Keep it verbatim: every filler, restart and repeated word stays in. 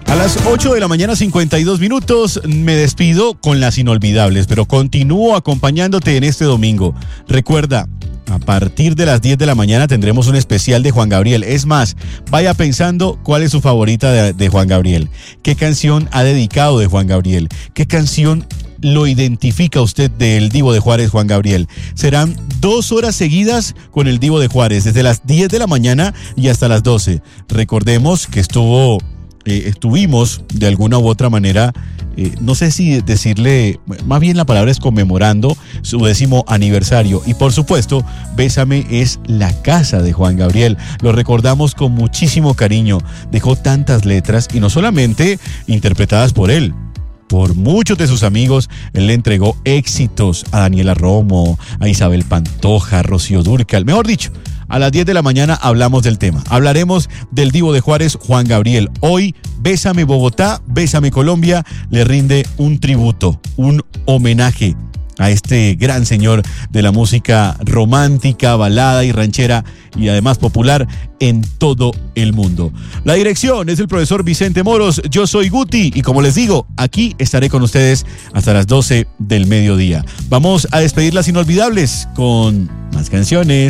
A las ocho de la mañana, cincuenta y dos minutos, me despido con las inolvidables, pero continúo acompañándote en este domingo. Recuerda, a partir de las diez de la mañana tendremos un especial de Juan Gabriel. Es más, vaya pensando cuál es su favorita de, de Juan Gabriel. ¿Qué canción ha dedicado de Juan Gabriel? ¿Qué canción lo identifica usted del Divo de Juárez, Juan Gabriel? Serán dos horas seguidas con el Divo de Juárez, desde las diez de la mañana y hasta las doce. Recordemos que estuvo... Eh, estuvimos de alguna u otra manera, eh, no sé si decirle, más bien la palabra es conmemorando su décimo aniversario. Y por supuesto, Bésame es la casa de Juan Gabriel. Lo recordamos con muchísimo cariño. Dejó tantas letras y no solamente interpretadas por él. Por muchos de sus amigos, él le entregó éxitos a Daniela Romo, a Isabel Pantoja, a Rocío Dúrcal. Mejor dicho, a las diez de la mañana hablamos del tema. Hablaremos del Divo de Juárez, Juan Gabriel. Hoy, Bésame Bogotá, Bésame Colombia, le rinde un tributo, un homenaje a este gran señor de la música romántica, balada y ranchera y además popular en todo el mundo. La dirección es el profesor Vicente Moros, yo soy Guti y como les digo, aquí estaré con ustedes hasta las doce del mediodía. Vamos a despedir las inolvidables con más canciones.